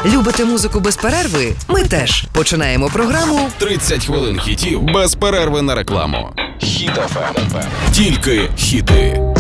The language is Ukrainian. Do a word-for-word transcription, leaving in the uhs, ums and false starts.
Любите музику без перерви? Ми теж. Починаємо програму тридцять хвилин хітів без перерви на рекламу. Хіт еф ем. Тільки хіти.